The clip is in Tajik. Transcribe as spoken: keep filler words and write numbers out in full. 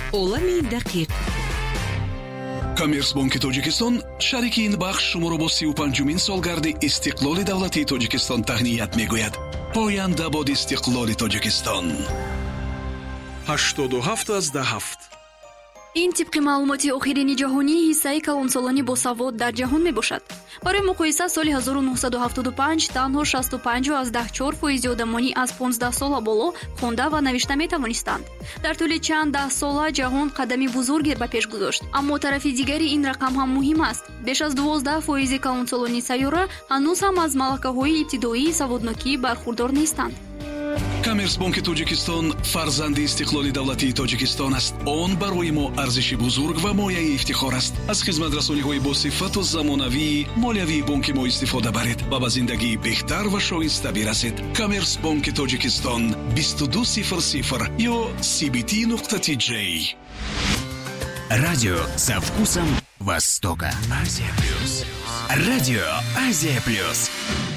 олами дақиқ. Коммерсбанки Тоҷикистон шарики ин бахш шуморо бо си و پنجمین солгарди истиқлоли давлатии Тоҷикистон таҳният мегӯяд. поянда бод истиқлоли Тоҷикистон. ҳаштоду ҳафт азда ҳафт. ин тибқи маълумоти охирини ҷаҳонии ҳиссаи калонсолони босавод дар ҷаҳон мебошад. барои муқоиса соли ҳазору нуҳсаду ҳафтоду панҷ танҳо шасту панҷ азда чор фоизи одамони аз понздаҳ сола боло хонда ва навишта метавонистанд. дар тӯли чанд даҳ сола ҷаҳон қадами бузурге ба пеш гузошт. аммо тарафи дигари ин рақам ҳам муҳим аст. беш аз дувоздаҳ фоизи калонсолони сайёра ҳанӯз ҳам аз малакаҳои ибтидоии саводнокӣ бархурдор нестанд. Коммерсбанки Тоҷикистон фарзанди истиқлоли давлатии Тоҷикистон аст. Он барои мо арзиши бузург ва мояи ифтихор аст. аз хизматрасониҳои босифату замонавии молиявии бонки мо истифода баред ва ба зиндагии беҳтар ва шоиста бирасед. Коммерсбанки Тоҷикистон бисту ду сифр сифр ё си би ти нуқта ти ҷей. Радио со вкусом Востока. Азия плюс. Радио Азия плюс.